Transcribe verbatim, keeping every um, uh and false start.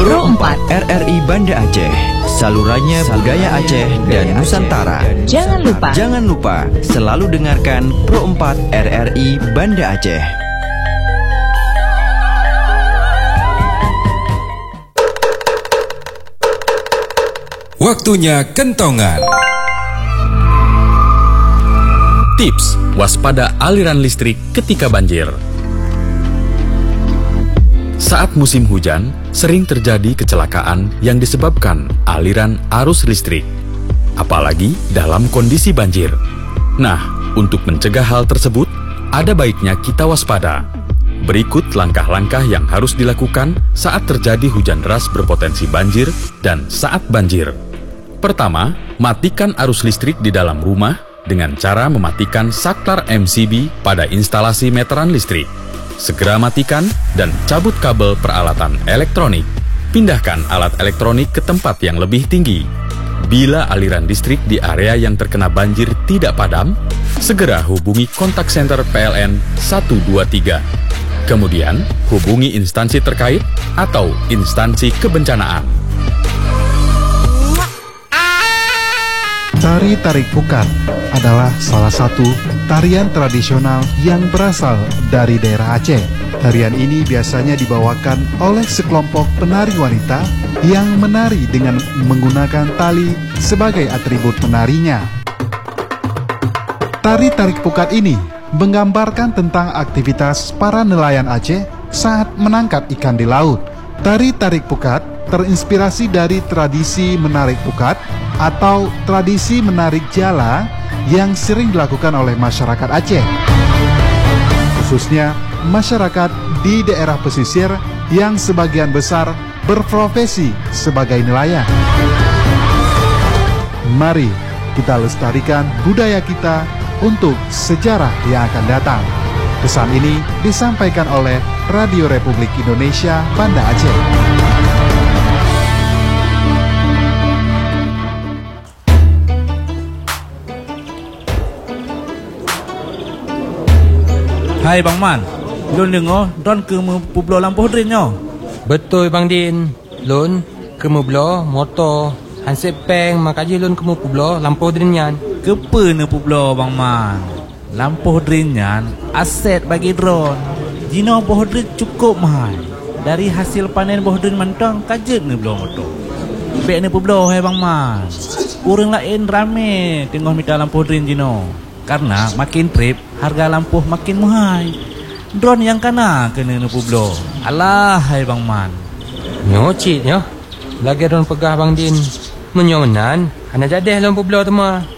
Pro empat R R I Banda Aceh, salurannya budaya Aceh dan Nusantara. Jangan lupa, jangan lupa selalu dengarkan Pro empat R R I Banda Aceh. Waktunya kentongan. Tips waspada aliran listrik ketika banjir. Saat musim hujan, sering terjadi kecelakaan yang disebabkan aliran arus listrik, apalagi dalam kondisi banjir. Nah, untuk mencegah hal tersebut, ada baiknya kita waspada. Berikut langkah-langkah yang harus dilakukan saat terjadi hujan deras berpotensi banjir dan saat banjir. Pertama, matikan arus listrik di dalam rumah dengan cara mematikan saklar M C B pada instalasi meteran listrik. Segera matikan dan cabut kabel peralatan elektronik. Pindahkan alat elektronik ke tempat yang lebih tinggi. Bila aliran listrik di area yang terkena banjir tidak padam, segera hubungi kontak center P L N satu dua tiga. Kemudian, hubungi instansi terkait atau instansi kebencanaan. Tari Tarik Pukat adalah salah satu tarian tradisional yang berasal dari daerah Aceh. Tarian ini biasanya dibawakan oleh sekelompok penari wanita yang menari dengan menggunakan tali sebagai atribut menarinya. Tari Tarik Pukat ini menggambarkan tentang aktivitas para nelayan Aceh saat menangkap ikan di laut. Tari Tarik Pukat terinspirasi dari tradisi menarik pukat atau tradisi menarik jala yang sering dilakukan oleh masyarakat Aceh, khususnya masyarakat di daerah pesisir yang sebagian besar berprofesi sebagai nelayan. Mari kita lestarikan budaya kita untuk sejarah yang akan datang. Pesan ini disampaikan oleh Radio Republik Indonesia Banda Aceh. Hai Bang Man, Lun dengar Don ke Pueblo Lampu Drin nyo. Betul Bang Din. Lun ke Pueblo motor hansip peng makaji lun ke Pueblo Lampu Drin nyan. Kepa ne Pueblo Bang Man. Lampu Drin nyan aset bagi drone. Jino boh drin cukup mahal. Dari hasil panen boh drin mantang kajet ne Pueblo motor. Bek ne Pueblo hai Bang Man. Urang lain rame tengok minta lampu drin jino. Karena makin trip, harga lampu makin mahal. Drone yang kena kena ne Pueblo. Alah hai Bang Man. Nyocit nyo. Lagi drone pegah Bang Din. Menyomenan, ana jadeh lon Pueblo tu mah.